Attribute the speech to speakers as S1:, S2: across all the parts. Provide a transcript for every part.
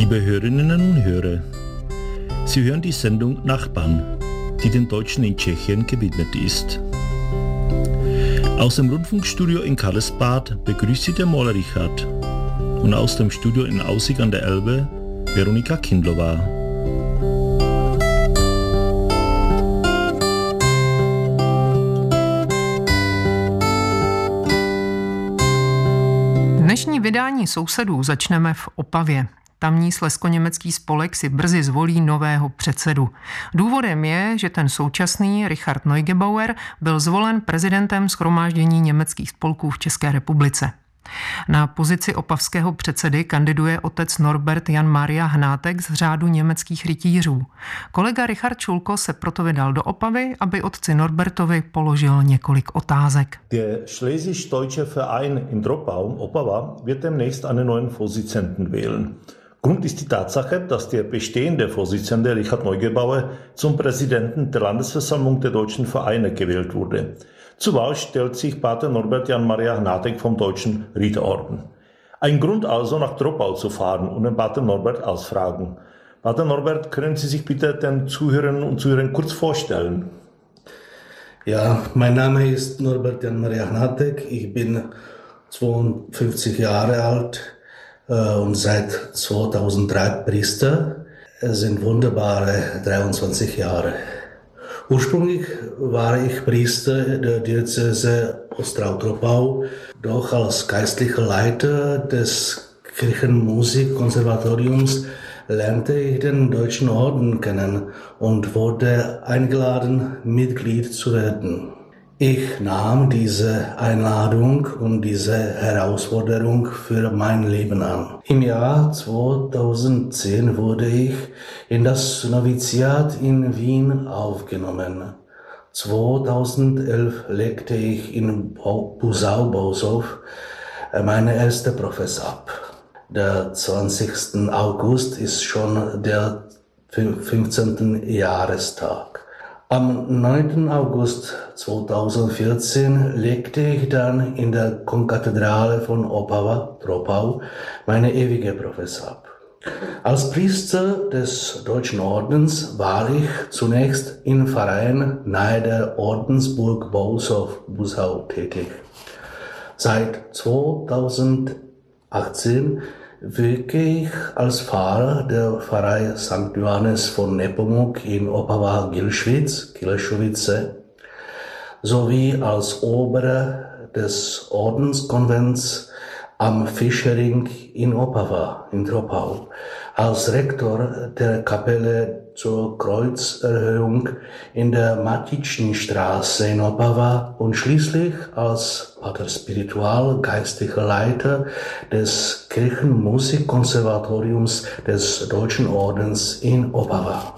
S1: Liebe Hörerinnen und Hörer, Sie hören die Sendung Nachbarn, die den Deutschen in Tschechien gewidmet ist. Aus dem Rundfunkstudio in Karlsbad begrüßt Sie der Maler Richard und aus dem Studio in Aussig an der Elbe Veronika Kindlova.
S2: Dnešní vydání Sousedů začneme v Opavě. Tamní slezsko-německý spolek si brzy zvolí nového předsedu. Důvodem je, že ten současný Richard Neugebauer byl zvolen prezidentem shromáždění německých spolků v České republice. Na pozici opavského předsedy kandiduje otec Norbert Jan Maria Hnátek z řádu německých rytířů. Kolega Richard Schulko se proto vydal do Opavy, aby otci Norbertovi položil několik otázek.
S1: Der Schlesisch-Deutsche Verein in Troppau, Opava, wird demnächst einen neuen Vorsitzenden wählen. Grund ist die Tatsache, dass der bestehende Vorsitzende Richard Neugebauer zum Präsidenten der Landesversammlung der deutschen Vereine gewählt wurde. Zur Wahl stellt sich Pater Norbert Jan Maria Hnátek vom Deutschen Ritterorden. Ein Grund also, nach Troppau zu fahren und den Pater Norbert ausfragen. Pater Norbert, können Sie sich bitte den Zuhörerinnen und Zuhörern kurz vorstellen?
S3: Ja, mein Name ist Norbert Jan Maria Hnátek. Ich bin 52 Jahre alt und seit 2003 Priester. Es sind wunderbare 23 Jahre. Ursprünglich war ich Priester der Diözese Ostrau-Troppau, doch als geistlicher Leiter des Kirchenmusikkonservatoriums lernte ich den Deutschen Orden kennen und wurde eingeladen, Mitglied zu werden. Ich nahm diese Einladung und diese Herausforderung für mein Leben an. Im Jahr 2010 wurde ich in das Noviziat in Wien aufgenommen. 2011 legte ich in Busau-Bosow meine erste Profess ab. Der 20. August ist schon der 15. Jahrestag. Am 9. August 2014 legte ich dann in der Konkathedrale von Opava, Troppau, meine ewige Profess ab. Als Priester des Deutschen Ordens war ich zunächst im Verein nahe der Ordensburg Busau tätig. Seit 2018 wirke ich als Pfarrer der Pfarrei St. Johannes von Nepomuk in Opava-Gilschwitz, sowie als Oberer des Ordenskonvents am Fischering in Opava, in Troppau, als Rektor der Kapelle zur Kreuzerhöhung in der Matitschny-Straße in Opava und schließlich als Pater Spiritual, geistlicher Leiter des Kirchenmusikkonservatoriums des Deutschen Ordens in Opava.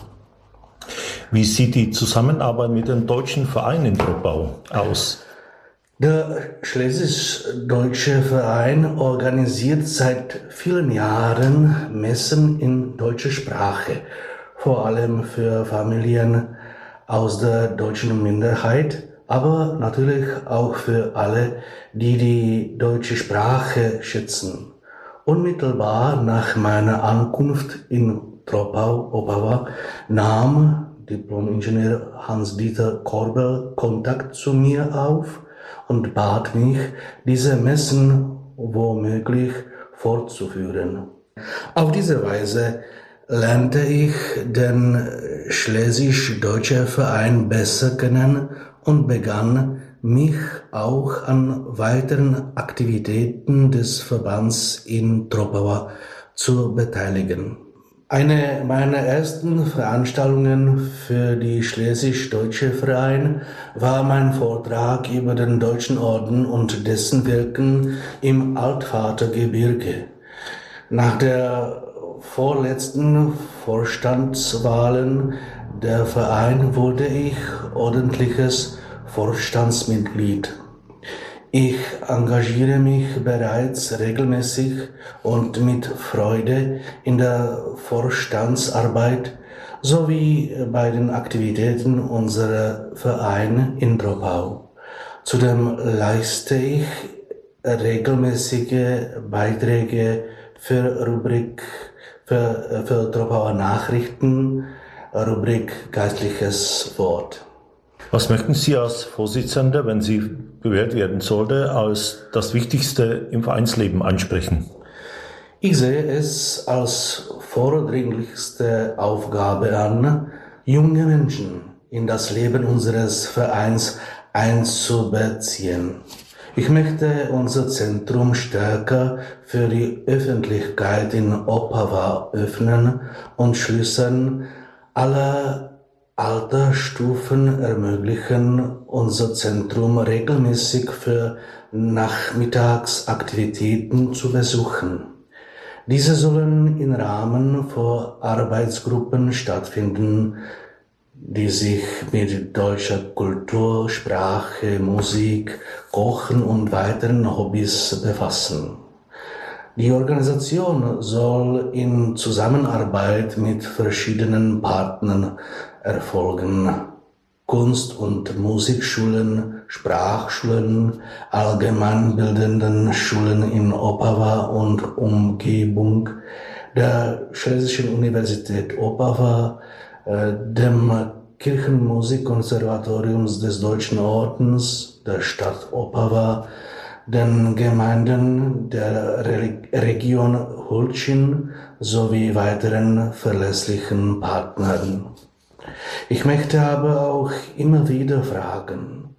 S1: Wie sieht die Zusammenarbeit mit dem Deutschen Verein in Troppau aus?
S3: Der Schlesisch-Deutsche Verein organisiert seit vielen Jahren Messen in deutscher Sprache, vor allem für Familien aus der deutschen Minderheit, aber natürlich auch für alle, die die deutsche Sprache schätzen. Unmittelbar nach meiner Ankunft in Troppau, Opava, nahm Diplom-Ingenieur Hans-Dieter Korbel Kontakt zu mir auf und bat mich, diese Messen womöglich fortzuführen. Auf diese Weise lernte ich den Schlesisch-Deutschen Verein besser kennen und begann, mich auch an weiteren Aktivitäten des Verbands in Troppau zu beteiligen. Eine meiner ersten Veranstaltungen für die Schlesisch-Deutsche Verein war mein Vortrag über den Deutschen Orden und dessen Wirken im Altvatergebirge. Nach der vorletzten Vorstandswahlen der Verein wurde ich ordentliches Vorstandsmitglied. Ich engagiere mich bereits regelmäßig und mit Freude in der Vorstandsarbeit sowie bei den Aktivitäten unserer Vereine in Troppau. Zudem leiste ich regelmäßige Beiträge für für Troppauer Nachrichten, Rubrik Geistliches Wort.
S1: Was möchten Sie als Vorsitzender, wenn Sie gewählt werden sollte, als das Wichtigste im Vereinsleben ansprechen?
S3: Ich sehe es als vordringlichste Aufgabe an, junge Menschen in das Leben unseres Vereins einzubeziehen. Ich möchte unser Zentrum stärker für die Öffentlichkeit in Opava öffnen und Schließern aller Altersstufen ermöglichen, unser Zentrum regelmäßig für Nachmittagsaktivitäten zu besuchen. Diese sollen im Rahmen von Arbeitsgruppen stattfinden, die sich mit deutscher Kultur, Sprache, Musik, Kochen und weiteren Hobbys befassen. Die Organisation soll in Zusammenarbeit mit verschiedenen Partnern erfolgen. Kunst- und Musikschulen, Sprachschulen, allgemeinbildenden Schulen in Opava und Umgebung, der Schlesischen Universität Opava, dem Kirchenmusikkonservatorium des Deutschen Ordens, der Stadt Opava, den Gemeinden der Region Hulčín sowie weiteren verlässlichen Partnern. Ich möchte aber auch immer wieder fragen,